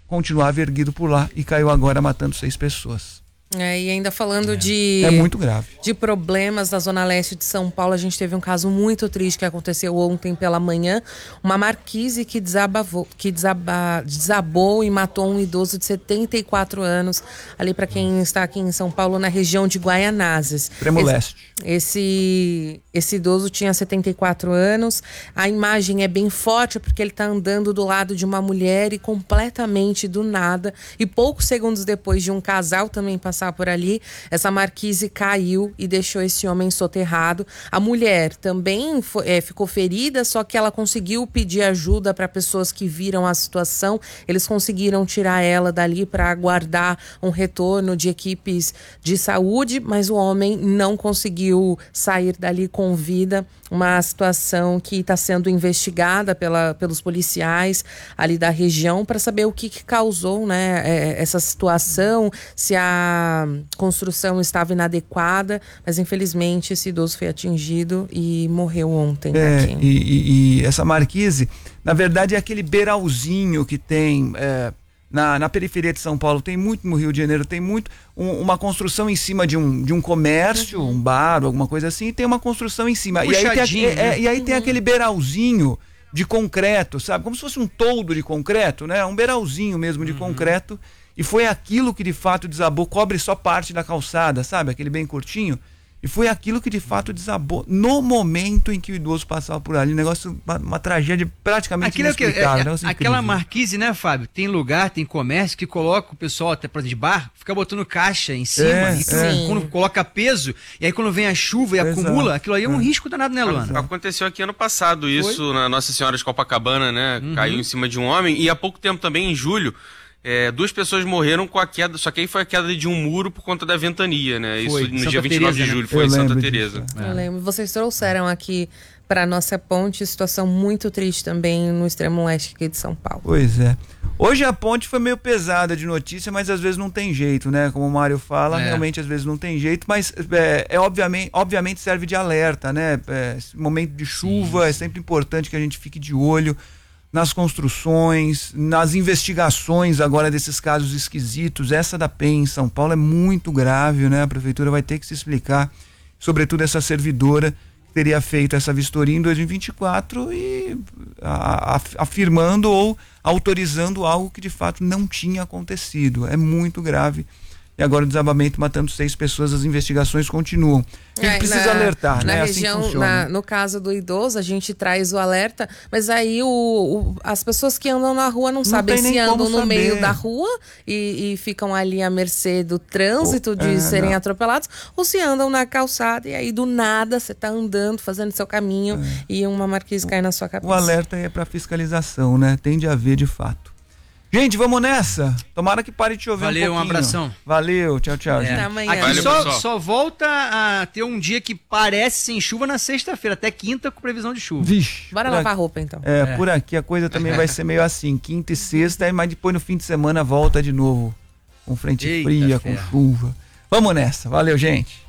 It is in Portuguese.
continuava erguido por lá e caiu agora matando 6 pessoas. E ainda falando de... É muito grave. De problemas na Zona Leste de São Paulo, a gente teve um caso muito triste que aconteceu ontem pela manhã. Uma marquise que desabou e matou um idoso de 74 anos, ali para quem está aqui em São Paulo, na região de Guaianazes. Extremo Leste. Esse idoso tinha 74 anos. A imagem é bem forte porque ele está andando do lado de uma mulher e completamente do nada. E poucos segundos depois de um casal também passar por ali, essa marquise caiu e deixou esse homem soterrado. A mulher também ficou ferida, só que ela conseguiu pedir ajuda para pessoas que viram a situação. Eles conseguiram tirar ela dali para aguardar um retorno de equipes de saúde, mas o homem não conseguiu sair dali com vida. Uma situação que está sendo investigada pelos policiais ali da região para saber o que causou, né, essa situação, se a construção estava inadequada, mas infelizmente esse idoso foi atingido e morreu ontem. E essa marquise, na verdade, é aquele beiralzinho que tem na periferia de São Paulo, tem muito no Rio de Janeiro, tem muito uma construção em cima de um comércio, um bar, alguma coisa assim, e tem uma construção em cima. E aí tem aquele beiralzinho de concreto, sabe? Como se fosse um toldo de concreto, né? Um beiralzinho mesmo de concreto. E foi aquilo que de fato desabou, cobre só parte da calçada, sabe? Aquele bem curtinho. E foi aquilo que de fato desabou no momento em que o idoso passava por ali. Negócio, uma tragédia praticamente inexplicável. Aquela marquise, né, Fábio? Tem lugar, tem comércio que coloca o pessoal até para de bar, fica botando caixa em cima. Quando coloca peso, e aí quando vem a chuva e acumula, aquilo aí é um risco danado, né, Luana? Aconteceu aqui ano passado isso, na Nossa Senhora de Copacabana, né? Caiu em cima de um homem. E há pouco tempo também, em julho, 2 pessoas morreram com a queda, só que aí foi a queda de um muro por conta da ventania, né? Isso no dia 29 de julho, foi em Santa Teresa. Eu lembro. Vocês trouxeram aqui para nossa ponte situação muito triste também no extremo leste aqui de São Paulo. Pois é. Hoje a ponte foi meio pesada de notícia, mas às vezes não tem jeito, né? Como o Mário fala, realmente às vezes não tem jeito, mas obviamente serve de alerta, né? Esse momento de chuva é sempre importante que a gente fique de olho nas construções, nas investigações agora desses casos esquisitos. Essa da PEN em São Paulo é muito grave, né? A prefeitura vai ter que se explicar, sobretudo essa servidora que teria feito essa vistoria em 2024 e afirmando ou autorizando algo que de fato não tinha acontecido. É muito grave. E agora o desabamento matando 6 pessoas, as investigações continuam. A gente precisa alertar, né? Região, assim funciona. No caso do idoso, a gente traz o alerta, mas aí as pessoas que andam na rua não sabem se andam no meio da rua e ficam ali à mercê do trânsito de serem atropelados, ou se andam na calçada e aí do nada você tá andando, fazendo seu caminho e uma marquise cai na sua cabeça. O alerta é para fiscalização, né? Tem de haver de fato. Gente, vamos nessa. Tomara que pare de chover um pouquinho. Valeu, um abração. Valeu, tchau, gente. Até amanhã. Aqui só volta a ter um dia que parece sem chuva na sexta-feira, até quinta com previsão de chuva. Vixe. Bora lavar a roupa, então. Por aqui a coisa também vai ser meio assim, quinta e sexta, mas depois no fim de semana volta de novo com frente fria, com chuva. Vamos nessa. Valeu, gente.